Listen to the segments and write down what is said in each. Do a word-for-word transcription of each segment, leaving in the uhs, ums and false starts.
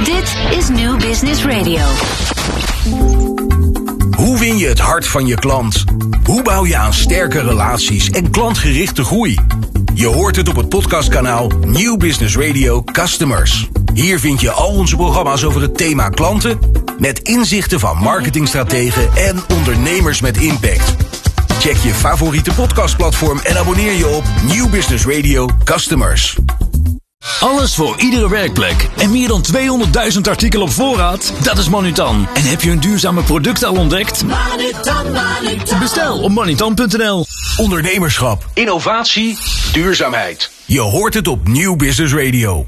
Dit is New Business Radio. Hoe win je het hart van je klant? Hoe bouw je aan sterke relaties en klantgerichte groei? Je hoort het op het podcastkanaal New Business Radio Customers. Hier vind je al onze programma's over het thema klanten, met inzichten van marketingstrategen en ondernemers met impact. Check je favoriete podcastplatform en abonneer je op New Business Radio Customers. Alles voor iedere werkplek en meer dan tweehonderdduizend artikelen op voorraad? Dat is Manutan. En heb je een duurzame product al ontdekt? Manutan, Manutan. Bestel op manutan punt n l. Ondernemerschap, innovatie, duurzaamheid. Je hoort het op New Business Radio.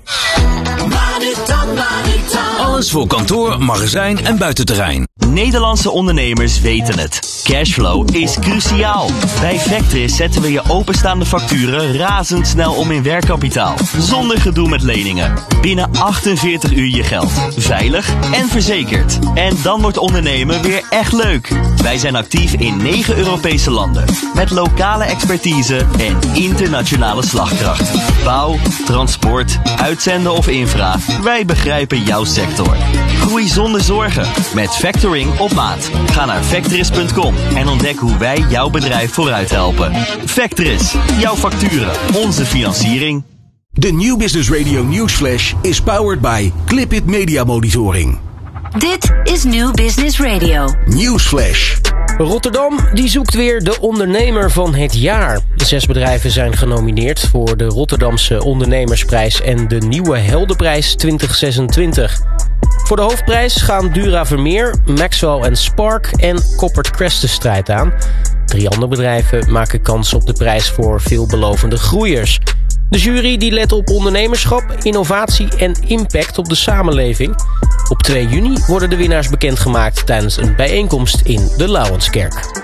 Manutan, Manutan. Alles voor kantoor, magazijn en buitenterrein. Nederlandse ondernemers weten het. Cashflow is cruciaal. Bij Vectris zetten we je openstaande facturen razendsnel om in werkkapitaal. Zonder gedoe met leningen. Binnen achtenveertig uur je geld. Veilig en verzekerd. En dan wordt ondernemen weer echt leuk. Wij zijn actief in negen Europese landen. Met lokale expertise en internationale slagkracht. Bouw, transport, uitzenden of infra. Wij begrijpen jouw sector. Groei zonder zorgen. Met factoring op maat. Ga naar Vectris punt com en ontdek hoe wij jouw bedrijf vooruit helpen. Vectris, jouw facturen, onze financiering. De New Business Radio Newsflash is powered by Clipit Media Monitoring. Dit is New Business Radio. Newsflash. Rotterdam die zoekt weer de ondernemer van het jaar. Zes bedrijven zijn genomineerd voor de Rotterdamse Ondernemersprijs en de Nieuwe Heldenprijs twintig zesentwintig. Voor de hoofdprijs gaan Dura Vermeer, Maxwell en Spark en Coppert Crest de strijd aan. Drie andere bedrijven maken kans op de prijs voor veelbelovende groeiers. De jury die let op ondernemerschap, innovatie en impact op de samenleving. Op twee juni worden de winnaars bekendgemaakt tijdens een bijeenkomst in de Lauwenskerk.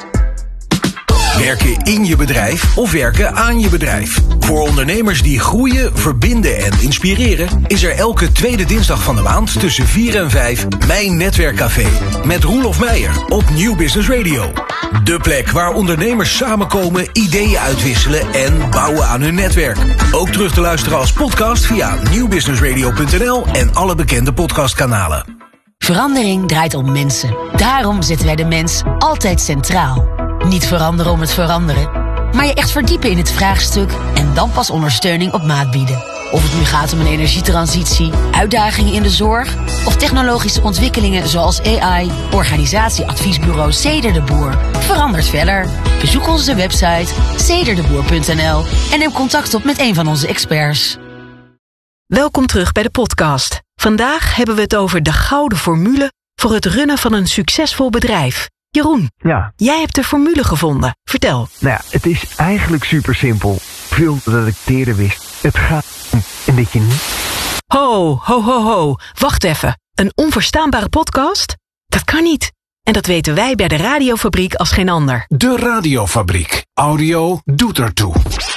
Werken in je bedrijf of werken aan je bedrijf. Voor ondernemers die groeien, verbinden en inspireren is er elke tweede dinsdag van de maand tussen vier en vijf Mijn Netwerkcafé met Roelof Meijer op New Business Radio. De plek waar ondernemers samenkomen, ideeën uitwisselen en bouwen aan hun netwerk. Ook terug te luisteren als podcast via nieuw business radio punt n l en alle bekende podcastkanalen. Verandering draait om mensen. Daarom zetten wij de mens altijd centraal. Niet veranderen om het veranderen, maar je echt verdiepen in het vraagstuk en dan pas ondersteuning op maat bieden. Of het nu gaat om een energietransitie, uitdagingen in de zorg of technologische ontwikkelingen zoals A I, organisatieadviesbureau Ceder de Boer. Verandert verder. Bezoek onze website ceder de boer punt n l en neem contact op met een van onze experts. Welkom terug bij de podcast. Vandaag hebben we het over de gouden formule voor het runnen van een succesvol bedrijf. Jeroen, ja. Jij hebt de formule gevonden. Vertel. Nou ja, het is eigenlijk super simpel. Veel dat ik het eerder wist. Het gaat om en dat je niet... Ho, ho, ho, ho. Wacht even. Een onverstaanbare podcast? Dat kan niet. En dat weten wij bij de Radiofabriek als geen ander. De Radiofabriek. Audio doet ertoe.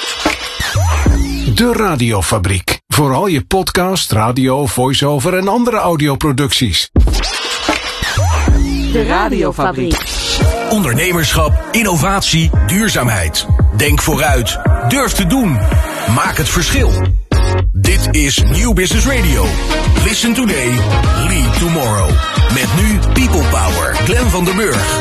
De Radiofabriek. Voor al je podcast, radio, voice-over en andere audioproducties. De Radiofabriek. Ondernemerschap, innovatie, duurzaamheid. Denk vooruit. Durf te doen. Maak het verschil. Dit is New Business Radio. Listen today, lead tomorrow. Met nu People Power. Glenn van der Burg.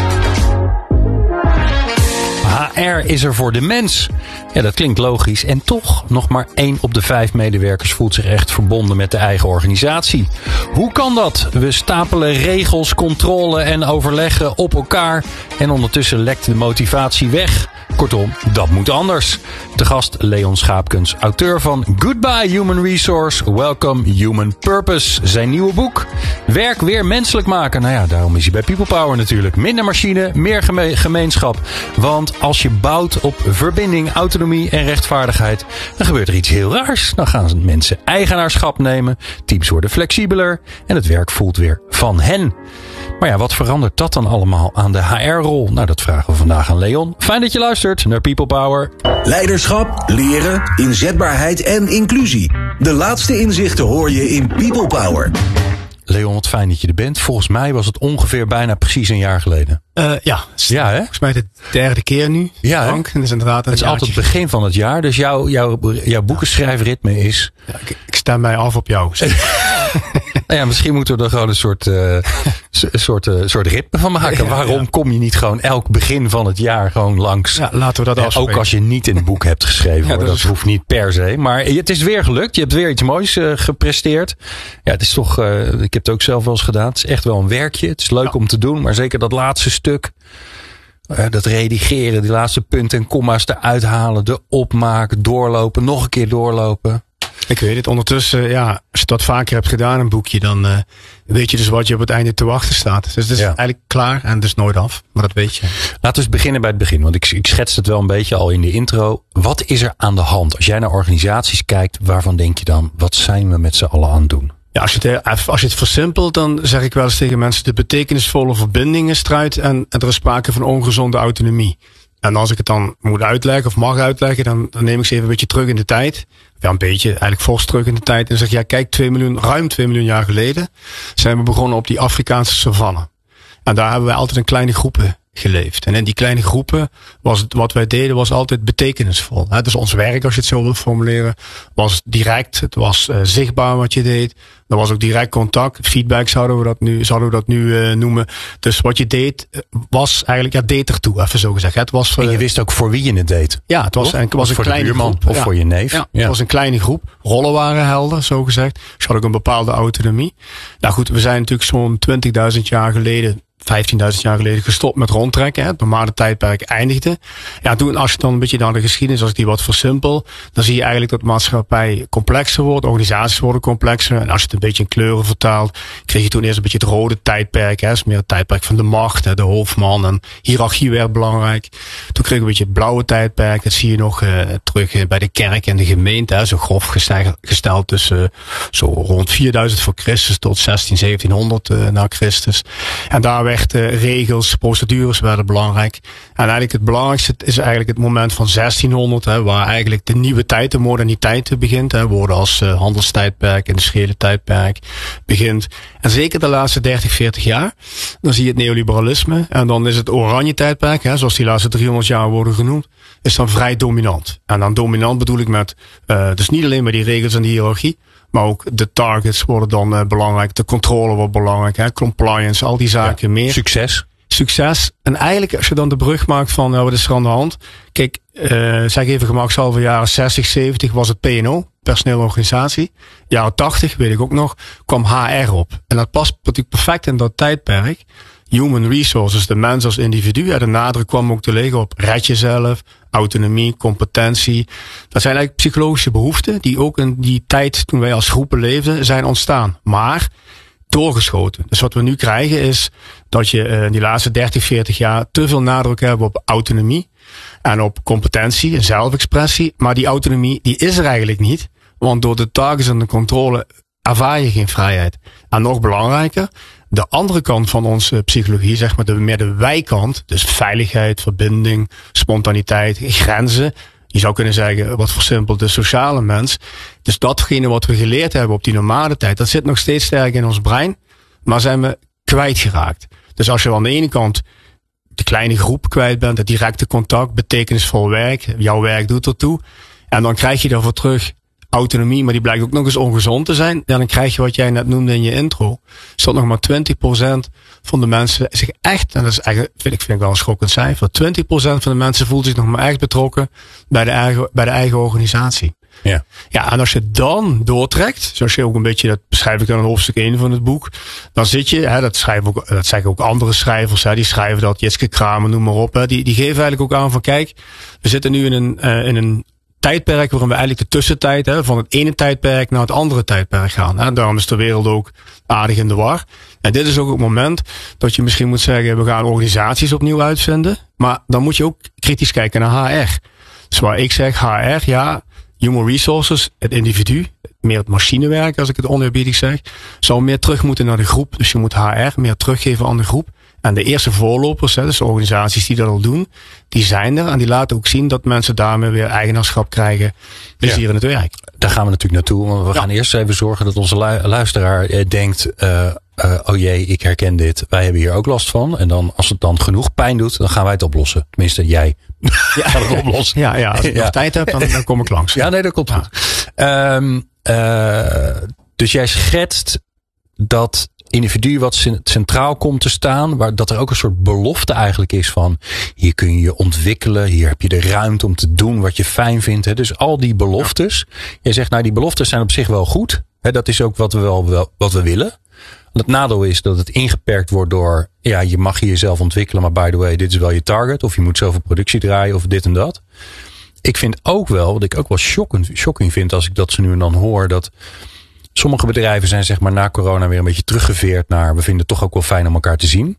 H R is er voor de mens. Ja, dat klinkt logisch. En toch, nog maar één op de vijf medewerkers voelt zich echt verbonden met de eigen organisatie. Hoe kan dat? We stapelen regels, controle en overleggen op elkaar. En ondertussen lekt de motivatie weg. Kortom, dat moet anders. Te gast Leon Schaapkens, auteur van Goodbye Human Resource, Welcome Human Purpose. Zijn nieuwe boek. Werk weer menselijk maken. Nou ja, daarom is hij bij People Power natuurlijk. Minder machine, meer geme- gemeenschap. Want als je bouwt op verbinding, autonomie en rechtvaardigheid, dan gebeurt er iets heel raars. Dan gaan mensen eigenaarschap nemen, teams worden flexibeler en het werk voelt weer van hen. Maar ja, wat verandert dat dan allemaal aan de H R-rol? Nou, dat vragen we vandaag aan Leon. Fijn dat je luistert naar People Power. Leiderschap, leren, inzetbaarheid en inclusie. De laatste inzichten hoor je in People Power. Leon, wat fijn dat je er bent. Volgens mij was het ongeveer bijna precies een jaar geleden. Uh, ja, ja hè? Volgens mij de derde keer nu. Ja, Frank. En dat is inderdaad een het is altijd het begin van het jaar. Dus jouw, jouw, jouw boekenschrijfritme is... Ja, ik, ik stem mij af op jou. Nou ja, misschien moeten we er gewoon een soort, uh, soort, uh, soort ritme van maken. Ja, Waarom ja. kom je niet gewoon elk begin van het jaar gewoon langs? Ja, laten we dat afspreken. Ook als je niet in het boek hebt geschreven. Ja, hoor, dat dat is... hoeft niet per se. Maar het is weer gelukt. Je hebt weer iets moois uh, gepresteerd. Ja, het is toch, uh, ik heb het ook zelf wel eens gedaan. Het is echt wel een werkje. Het is leuk ja. om te doen. Maar zeker dat laatste stuk. Uh, dat redigeren, die laatste punten en komma's eruit halen. De opmaken, doorlopen, nog een keer doorlopen. Ik weet het. Ondertussen, ja, als je dat vaker hebt gedaan, een boekje, dan uh, weet je dus wat je op het einde te wachten staat. Dus het is ja. eigenlijk klaar en het is nooit af. Maar dat weet je. Laten we eens beginnen bij het begin. Want ik, ik schets het wel een beetje al in de intro. Wat is er aan de hand? Als jij naar organisaties kijkt, waarvan denk je dan, wat zijn we met z'n allen aan het doen? Ja, als je, het, als je het versimpelt, dan zeg ik wel eens tegen mensen, de betekenisvolle verbinding is eruit en, en er is sprake van ongezonde autonomie. En als ik het dan moet uitleggen of mag uitleggen, dan, dan neem ik ze even een beetje terug in de tijd. Ja, een beetje, eigenlijk fors terug in de tijd. En dan zeg ik, ja, kijk, twee miljoen, ruim twee miljoen jaar geleden zijn we begonnen op die Afrikaanse savanne. En daar hebben wij altijd in kleine groepen geleefd. En in die kleine groepen was het, wat wij deden, was altijd betekenisvol. Hè? Dus ons werk, als je het zo wilt formuleren, was direct. Het was uh, zichtbaar wat je deed. Er was ook direct contact. Feedback zouden we dat nu, zouden we dat nu uh, noemen. Dus wat je deed, was eigenlijk, ja, deed ertoe, even zo gezegd. Het was, uh, en je wist ook voor wie je het deed. Ja, het was, en het was een voor kleine de buurman, groep. Of ja. voor je neef. Ja, ja. Het was een kleine groep. Rollen waren helder, zo gezegd. Dus je had ook een bepaalde autonomie. Nou goed, we zijn natuurlijk zo'n twintigduizend jaar geleden, vijftienduizend jaar geleden gestopt met rondtrekken. Hè. Het normale tijdperk eindigde. Ja, toen, als je dan een beetje naar de geschiedenis, als ik die wat versimpel, dan zie je eigenlijk dat de maatschappij complexer wordt, organisaties worden complexer. En als je het een beetje in kleuren vertaalt, kreeg je toen eerst een beetje het rode tijdperk. Hè. Dat is meer het tijdperk van de macht, hè, de hoofdman en hiërarchie werd belangrijk. Toen kreeg je een beetje het blauwe tijdperk. Dat zie je nog uh, terug uh, bij de kerk en de gemeente. Hè. Zo grof gesteld, gesteld tussen uh, zo rond vierduizend voor Christus tot zestien, zeventienhonderd uh, na Christus. En daar werd uh, regels, procedures werden belangrijk. En eigenlijk het belangrijkste is eigenlijk het moment van zestienhonderd, hè, waar eigenlijk de nieuwe tijd, de moderniteit begint. Hè, woorden als uh, handelstijdperk, industriële tijdperk begint. En zeker de laatste dertig, veertig jaar, dan zie je het neoliberalisme. En dan is het oranje tijdperk, hè, zoals die laatste driehonderd jaar worden genoemd, is dan vrij dominant. En dan dominant bedoel ik met, uh, dus niet alleen maar die regels en die hiërarchie, maar ook de targets worden dan uh, belangrijk. De controle wordt belangrijk. Hè? Compliance, al die zaken ja, meer. Succes. Succes. En eigenlijk als je dan de brug maakt van uh, wat is er aan de hand. Kijk, uh, zeg even gemakshalve jaren zestig, zeventig was het P en O. Personeel organisatie. Jaren tachtig, weet ik ook nog, kwam H R op. En dat past natuurlijk perfect in dat tijdperk. Human resources, de mens als individu. Ja, de nadruk kwam ook te liggen op red jezelf, autonomie, competentie. Dat zijn eigenlijk psychologische behoeften die ook in die tijd toen wij als groepen leefden zijn ontstaan. Maar doorgeschoten. Dus wat we nu krijgen is dat je in die laatste dertig, veertig jaar te veel nadruk hebben op autonomie en op competentie en zelfexpressie. Maar die autonomie die is er eigenlijk niet. Want door de targets en de controle ervaar je geen vrijheid. En nog belangrijker, de andere kant van onze psychologie, zeg maar de, meer de wij-kant, dus veiligheid, verbinding, spontaniteit, grenzen. Je zou kunnen zeggen, wat versimpeld, de sociale mens. Dus datgene wat we geleerd hebben op die normale tijd, dat zit nog steeds sterk in ons brein, maar zijn we kwijtgeraakt. Dus als je aan de ene kant de kleine groep kwijt bent, het directe contact, betekenisvol werk, jouw werk doet ertoe, en dan krijg je daarvoor terug autonomie, maar die blijkt ook nog eens ongezond te zijn. Ja, dan krijg je wat jij net noemde in je intro. Is dat nog maar twintig procent van de mensen zich echt, en dat is eigenlijk, vind ik, vind ik wel een schokkend cijfer, twintig procent van de mensen voelt zich nog maar echt betrokken bij de eigen, bij de eigen organisatie. Ja. Ja, en als je dan doortrekt, zoals je ook een beetje, dat beschrijf ik dan in hoofdstuk één van het boek, dan zit je, hè, dat schrijven ook, dat zeggen ook andere schrijvers, hè, die schrijven dat, Jitske Kramer, noem maar op, hè, die, die geven eigenlijk ook aan van, kijk, we zitten nu in een, uh, in een tijdperk waarin we eigenlijk de tussentijd, hè, van het ene tijdperk naar het andere tijdperk gaan. Hè. Daarom is de wereld ook aardig in de war. En dit is ook het moment dat je misschien moet zeggen, we gaan organisaties opnieuw uitvinden. Maar dan moet je ook kritisch kijken naar H R. Dus waar ik zeg, H R, ja, human resources, het individu, meer het machinewerk, als ik het oneerbiedig zeg, zou meer terug moeten naar de groep. Dus je moet H R meer teruggeven aan de groep. En de eerste voorlopers, dus de organisaties die dat al doen, die zijn er. En die laten ook zien dat mensen daarmee weer eigenaarschap krijgen. Plezier ja. in het werk. Daar gaan we natuurlijk naartoe. Want we ja. gaan eerst even zorgen dat onze luisteraar eh, denkt, uh, uh, oh jee, ik herken dit. Wij hebben hier ook last van. En dan, als het dan genoeg pijn doet, dan gaan wij het oplossen. Tenminste, jij ja. gaat het oplossen. Ja, ja als ik ja. nog tijd heb, dan, dan kom ik langs. Ja, nee, dat komt ja. goed. Um, uh, dus jij schetst dat individu wat centraal komt te staan, waar dat er ook een soort belofte eigenlijk is van hier kun je je ontwikkelen, hier heb je de ruimte om te doen wat je fijn vindt. Hè. Dus al die beloftes. Jij zegt nou die beloftes zijn op zich wel goed. Hè, dat is ook wat we wel, wel wat we willen. Het nadeel is dat het ingeperkt wordt door ja, je mag jezelf ontwikkelen, maar by the way, dit is wel je target. Of je moet zoveel productie draaien of dit en dat. Ik vind ook wel, wat ik ook wel shocking, shocking vind als ik dat zo nu en dan hoor, dat sommige bedrijven zijn zeg maar na corona weer een beetje teruggeveerd naar we vinden het toch ook wel fijn om elkaar te zien.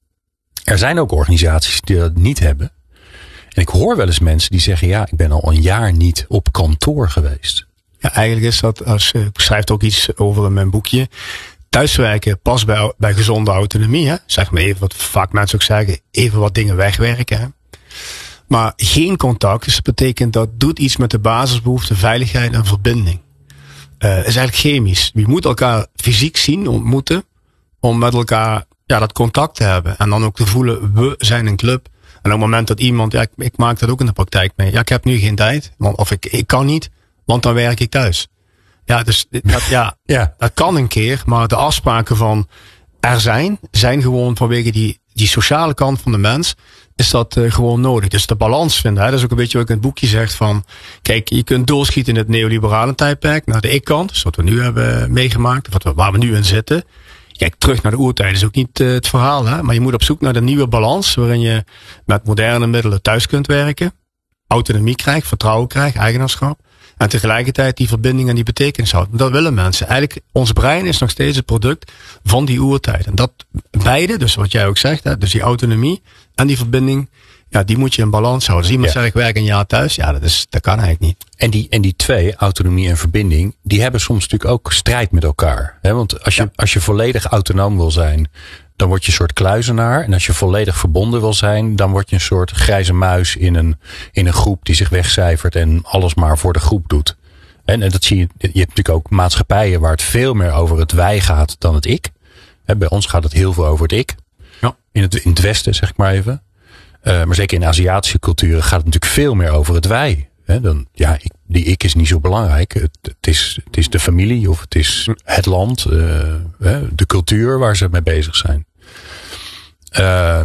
Er zijn ook organisaties die dat niet hebben. En ik hoor wel eens mensen die zeggen ja, ik ben al een jaar niet op kantoor geweest. Ja, eigenlijk is dat, als ik schrijf ook iets over in mijn boekje. Thuiswerken past bij, bij gezonde autonomie. Hè? Zeg maar even wat vaak mensen ook zeggen, even wat dingen wegwerken. Hè? Maar geen contact, dus dat betekent dat doet iets met de basisbehoeften, veiligheid en verbinding. Uh, is eigenlijk chemisch. Je moet elkaar fysiek zien, ontmoeten, om met elkaar ja, dat contact te hebben. En dan ook te voelen, we zijn een club. En op het moment dat iemand, ja, ik, ik maak dat ook in de praktijk mee. Ja, ik heb nu geen tijd, want, of ik, ik kan niet, want dan werk ik thuis. Ja, dus dat, ja, ja, dat kan een keer, maar de afspraken van er zijn, zijn gewoon vanwege die, die sociale kant van de mens, is dat uh, gewoon nodig. Dus de balans vinden, hè, dat is ook een beetje wat ik in het boekje zeg van, kijk, je kunt doorschieten in het neoliberale tijdperk naar de ik-kant, dus wat we nu hebben meegemaakt, wat we, waar we nu in zitten. Kijk, terug naar de oertijd is ook niet uh, het verhaal, hè, maar je moet op zoek naar de nieuwe balans, waarin je met moderne middelen thuis kunt werken, autonomie krijgt, vertrouwen krijgt, eigenaarschap. En tegelijkertijd die verbinding en die betekenis houdt. Dat willen mensen. Eigenlijk, ons brein is nog steeds het product van die oertijd. En dat beide, dus wat jij ook zegt, hè, dus die autonomie en die verbinding, ja, die moet je in balans houden. Als iemand ja. zegt, ik werk een jaar thuis, ja, dat, is, dat kan eigenlijk niet. En die, en die twee, autonomie en verbinding, die hebben soms natuurlijk ook strijd met elkaar. Hè? Want als je, ja. als je volledig autonoom wil zijn, dan word je een soort kluizenaar. En als je volledig verbonden wil zijn, dan word je een soort grijze muis in een, in een groep die zich wegcijfert en alles maar voor de groep doet. En, en dat zie je, je hebt natuurlijk ook maatschappijen waar het veel meer over het wij gaat dan het ik. Hè, bij ons gaat het heel veel over het ik. Ja. In, het, in het Westen, zeg ik maar even. Uh, maar zeker in Aziatische culturen gaat het natuurlijk veel meer over het wij. Hè, dan, ja, ik, die ik is niet zo belangrijk. Het, het, is, het is de familie of het is het land, uh, de cultuur waar ze mee bezig zijn. Uh,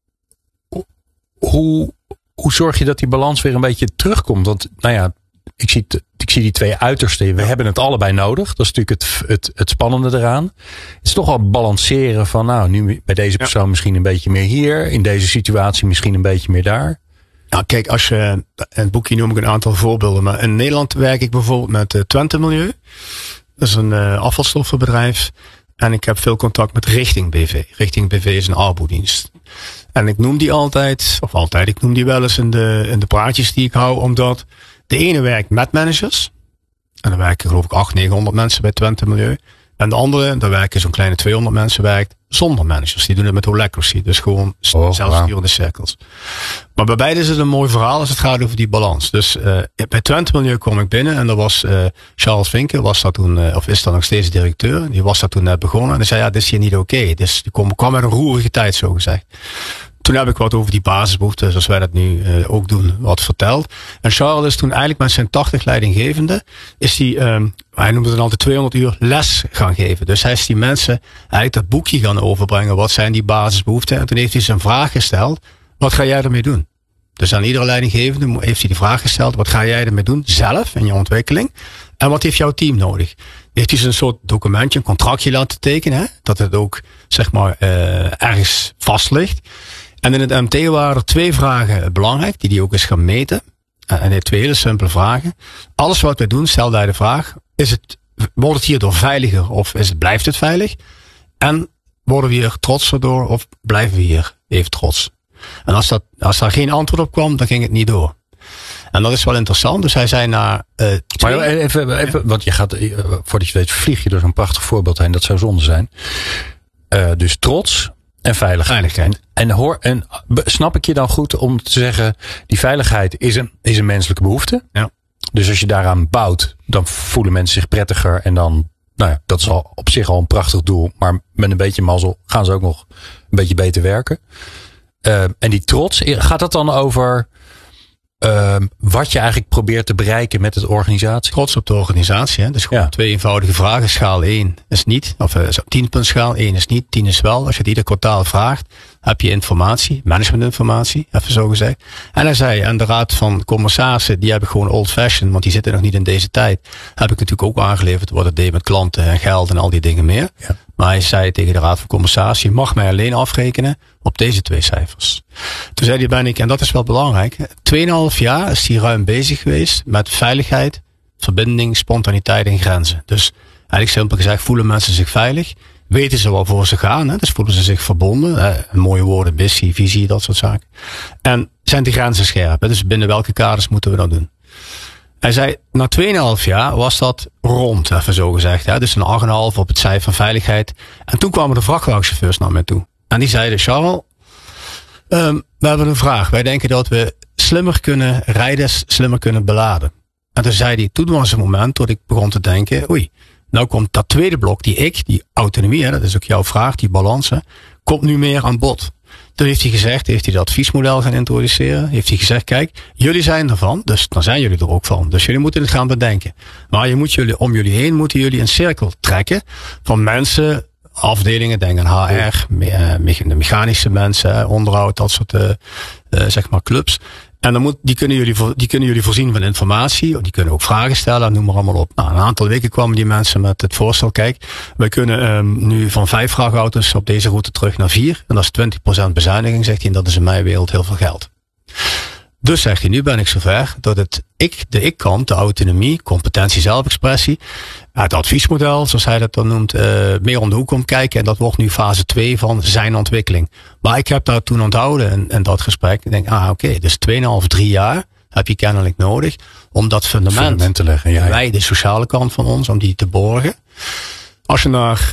hoe, hoe zorg je dat die balans weer een beetje terugkomt? Want nou ja, ik zie, ik zie die twee uitersten. We ja. hebben het allebei nodig. Dat is natuurlijk het, het, het spannende eraan. Het is toch al balanceren van nou, nu bij deze persoon ja. misschien een beetje meer hier. In deze situatie misschien een beetje meer daar. Nou kijk, als je, in het boekje noem ik een aantal voorbeelden. Maar in Nederland werk ik bijvoorbeeld met uh, Twente Milieu. Dat is een uh, afvalstoffenbedrijf. En ik heb veel contact met Richting B V. Richting B V is een arbodienst. En ik noem die altijd, of altijd, ik noem die wel eens in de, in de praatjes die ik hou, omdat de ene werkt met managers. En dan werken geloof ik achthonderd, negenhonderd mensen bij Twente Milieu. En de andere, daar werken zo'n kleine tweehonderd mensen, werkt zonder managers. Die doen het met holacracy. Dus gewoon oh, zelfsturende wow. cirkels. Maar bij beide is het een mooi verhaal als het gaat over die balans. Dus uh, bij Twente Milieu kom ik binnen en er was uh, Charles Vinken, was dat toen, uh, of is dat nog steeds directeur. Die was dat toen net begonnen. En die zei, ja, dit is hier niet oké. Okay. Dus die kwam, kwam uit een roerige tijd, zo gezegd. Toen heb ik wat over die basisbehoeften, zoals wij dat nu uh, ook doen, wat verteld. En Charles is toen eigenlijk met zijn tachtig leidinggevende, is die, um, hij noemde het altijd tweehonderd uur les gaan geven. Dus hij is die mensen eigenlijk dat boekje gaan overbrengen. Wat zijn die basisbehoeften? En toen heeft hij zijn vraag gesteld, wat ga jij ermee doen? Dus aan iedere leidinggevende heeft hij die vraag gesteld, wat ga jij ermee doen zelf in je ontwikkeling? En wat heeft jouw team nodig? Heeft hij een soort documentje, een contractje laten tekenen, hè? Dat het ook, zeg maar, uh, ergens vast ligt. En in het M T waren er twee vragen belangrijk, die hij ook is gaan meten. En hij heeft twee hele simpele vragen. Alles wat wij doen, stelde hij de vraag, is het, wordt het hierdoor veiliger of is het, blijft het veilig? En worden we hier trotser door of blijven we hier even trots? En als, dat, als daar geen antwoord op kwam, dan ging het niet door. En dat is wel interessant. Dus hij zei na uh, twee... Maar even, even, want je gaat, voordat je weet, vlieg je door zo'n prachtig voorbeeld heen. Dat zou zonde zijn. Uh, dus trots en veiligheid. veiligheid. En, hoor, en snap ik je dan goed om te zeggen, die veiligheid is een, is een menselijke behoefte. Ja. Dus als je daaraan bouwt, dan voelen mensen zich prettiger. En dan, nou ja, dat is al op zich al een prachtig doel. Maar met een beetje mazzel gaan ze ook nog een beetje beter werken. Uh, en die trots, gaat dat dan over Uh, wat je eigenlijk probeert te bereiken met het organisatie? Trots op de organisatie. Hè? Dus gewoon ja. twee eenvoudige vragen. Schaal één is niet. Of uh, tien punt schaal. één is niet. tien is wel. Als je het ieder kwartaal vraagt, heb je informatie. Managementinformatie, even zo gezegd. En hij zei, en de raad van commissarissen, die hebben gewoon old fashioned, want die zitten nog niet in deze tijd. Heb ik natuurlijk ook aangeleverd wat het deed met klanten en geld en al die dingen meer. Ja. Maar hij zei tegen de raad van commissarissen, je mag mij alleen afrekenen op deze twee cijfers. Toen zei hij, ben ik, en dat is wel belangrijk, tweeënhalf jaar is hij ruim bezig geweest met veiligheid, verbinding, spontaniteit en grenzen. Dus eigenlijk simpel gezegd, voelen mensen zich veilig? Weten ze waarvoor ze gaan, hè? Dus voelen ze zich verbonden. Hè? Mooie woorden, missie, visie, dat soort zaken. En zijn de grenzen scherp? Hè? Dus binnen welke kaders moeten we dat doen? Hij zei, na tweeënhalf jaar was dat rond, even zo gezegd. Hè? Dus een acht komma vijf op het cijfer van veiligheid. En toen kwamen de vrachtwagenchauffeurs naar mij toe. En die zeiden, Charles, um, we hebben een vraag. Wij denken dat we slimmer kunnen rijden, slimmer kunnen beladen. En toen zei hij, toen was een moment dat ik begon te denken, oei, nou komt dat tweede blok, die ik, die autonomie, hè, dat is ook jouw vraag, die balansen, komt nu meer aan bod. Toen heeft hij gezegd, heeft hij dat adviesmodel gaan introduceren. Heeft hij gezegd, kijk, jullie zijn ervan, dus dan zijn jullie er ook van. Dus jullie moeten het gaan bedenken. Maar je moet jullie, om jullie heen moeten jullie een cirkel trekken van mensen, afdelingen, denk aan H R, me, me, mechanische mensen, onderhoud, dat soort uh, uh, zeg maar clubs. En dan moet, die, kunnen jullie, die kunnen jullie voorzien van informatie. Die kunnen ook vragen stellen, noem maar allemaal op. Nou, een aantal weken kwamen die mensen met het voorstel. Kijk, wij kunnen um, nu van vijf vrachtauto's op deze route terug naar vier. En dat is twintig procent bezuiniging, zegt hij. En dat is in mijn wereld heel veel geld. Dus zegt hij, nu ben ik zover dat het ik, de ik-kant, de autonomie, competentie, zelfexpressie, het adviesmodel, zoals hij dat dan noemt, uh, meer om de hoek komt kijken. En dat wordt nu fase twee van zijn ontwikkeling. Maar ik heb daar toen onthouden in, in dat gesprek. Ik denk, ah oké, okay, dus twee komma vijf, drie jaar heb je kennelijk nodig om dat fundament, fundament te leggen. Ja, ja. Wij, de sociale kant van ons, om die te borgen. Als je naar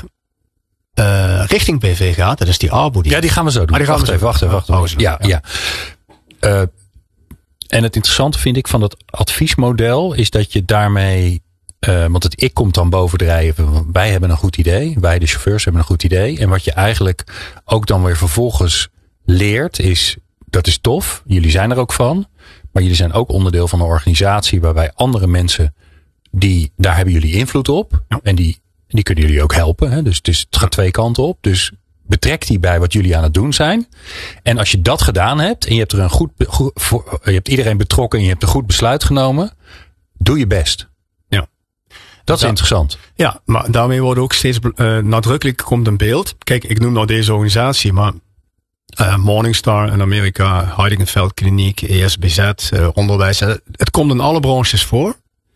uh, richting B V gaat, dat is die armoede. Ja, die gaan we zo doen. Maar die gaan wacht we even, wacht even, wacht even. Oh, ja, ja. ja. Uh, en het interessante vind ik van dat adviesmodel is dat je daarmee, uh, want het ik komt dan bovendrijven. Wij hebben een goed idee. Wij, de chauffeurs, hebben een goed idee. En wat je eigenlijk ook dan weer vervolgens leert is, dat is tof. Jullie zijn er ook van. Maar jullie zijn ook onderdeel van een organisatie waarbij andere mensen, die, daar hebben jullie invloed op. Ja. En die, die kunnen jullie ook helpen. Hè? Dus het, is, het gaat twee kanten op. Dus betrek die bij wat jullie aan het doen zijn. En als je dat gedaan hebt en je hebt er een goed, goed voor, je hebt iedereen betrokken en je hebt een goed besluit genomen, doe je best. Ja. Dat is ja, interessant. Ja, maar daarmee wordt ook steeds uh, nadrukkelijk komt een beeld. Kijk, ik noem nou deze organisatie, maar uh, Morningstar in Amerika, Heidingenveld Kliniek, E S B Z, uh, onderwijs. Uh, het komt in alle branches voor.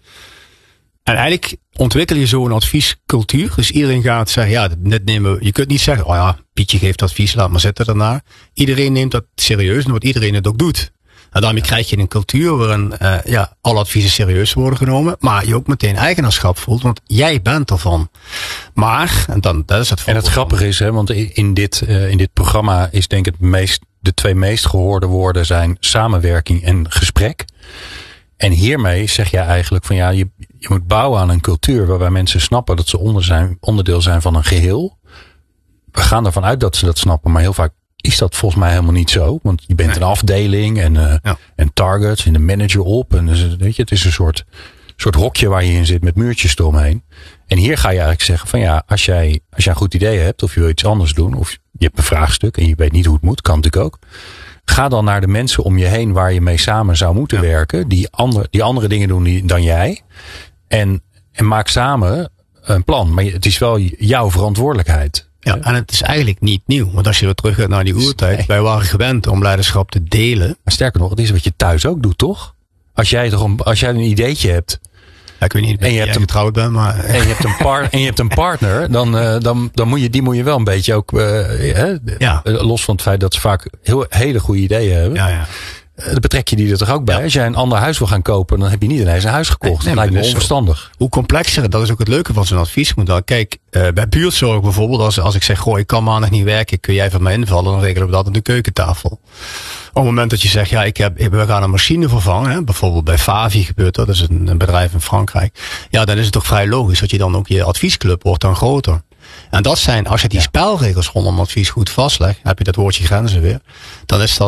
En eigenlijk ontwikkel je zo een adviescultuur. Dus iedereen gaat zeggen, ja, dit nemen we. Je kunt niet zeggen, oh ja, Pietje geeft advies, laat maar zitten daarna. Iedereen neemt dat serieus en wat iedereen het ook doet. En daarmee ja. krijg je een cultuur waarin uh, ja, alle adviezen serieus worden genomen. Maar je ook meteen eigenaarschap voelt, want jij bent ervan. Maar, en dan, dat is het En het grappige is, hè, want in dit, uh, in dit programma is denk ik het meest, de twee meest gehoorde woorden zijn samenwerking en gesprek. En hiermee zeg jij eigenlijk van ja, je, je moet bouwen aan een cultuur waarbij mensen snappen dat ze onder zijn, onderdeel zijn van een geheel. We gaan ervan uit dat ze dat snappen, maar heel vaak is dat volgens mij helemaal niet zo. Want je bent nee. een afdeling en, uh, ja. en targets en de manager op. En dus, weet je, het is een soort, soort hokje waar je in zit met muurtjes eromheen. En hier ga je eigenlijk zeggen van ja, als jij, als jij een goed idee hebt of je wil iets anders doen of je hebt een vraagstuk en je weet niet hoe het moet, kan natuurlijk ook. Ga dan naar de mensen om je heen waar je mee samen zou moeten ja. werken. Die, ander, die andere dingen doen die, dan jij. En, en maak samen een plan. Maar het is wel jouw verantwoordelijkheid. Ja, en het is eigenlijk niet nieuw. Want als je weer terug gaat naar die oertijd. Nee. Wij waren gewend om leiderschap te delen. Maar sterker nog, het is wat je thuis ook doet, toch? Als jij, toch een, als jij een ideetje hebt. Ja, ik weet niet en je hebt een, getrouwd ben, maar. En je hebt een, par, en je hebt een partner, dan, uh, dan, dan moet je, die moet je wel een beetje ook, uh, ja. los van het feit dat ze vaak heel, hele goede ideeën hebben. Ja, ja. Uh, dan betrek je die er toch ook bij. Ja. Als jij een ander huis wil gaan kopen, dan heb je niet ineens een huis gekocht. Nee, nee, dat lijkt me onverstandig. Zo. Hoe complexer, dat is ook het leuke van zo'n adviesmodel. Kijk, uh, bij buurtzorg bijvoorbeeld, als, als ik zeg, goh, ik kan maandag niet werken, kun jij van mij invallen, dan regelen we dat aan de keukentafel. Op het moment dat je zegt, ja, ik heb, we gaan een machine vervangen, hè, bijvoorbeeld bij Favi gebeurt dat, dat is een, een bedrijf in Frankrijk. Ja, dan is het toch vrij logisch dat je dan ook je adviesclub wordt dan groter. En dat zijn, als je die ja. spelregels rondom advies goed vastlegt, heb je dat woordje grenzen weer, dan is dat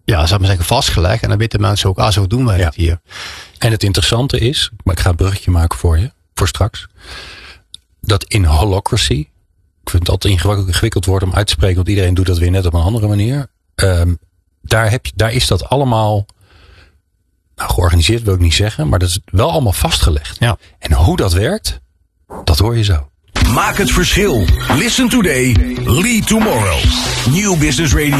ja, zou ik maar zeggen, vastgelegd. En dan weten mensen ook, ah, zo doen wij ja. het hier. En het interessante is, maar ik ga een bruggetje maken voor je, voor straks. Dat in holacracy, ik vind het altijd ingewikkeld, ingewikkeld woord om uit te spreken, want iedereen doet dat weer net op een andere manier. Um, daar, heb je, daar is dat allemaal, nou, georganiseerd wil ik niet zeggen, maar dat is wel allemaal vastgelegd. Ja. En hoe dat werkt, dat hoor je zo. Maak het verschil. Listen today, lead tomorrow. New Business Radio.